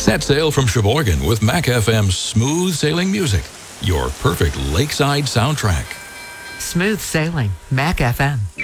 Set sail from Sheboygan with Mac FM's smooth sailing music, your perfect lakeside soundtrack. Smooth sailing, Mac FM.